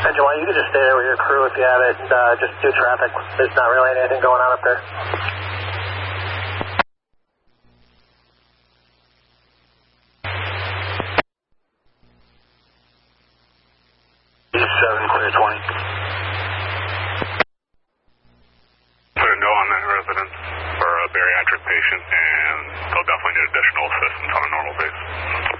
Engine 1, you can just stay there with your crew if you have it. Just do traffic. There's not really anything going on up there. East 7, clear 20. Put a note on that residence for a bariatric patient, and they'll definitely need additional assistance on a normal base.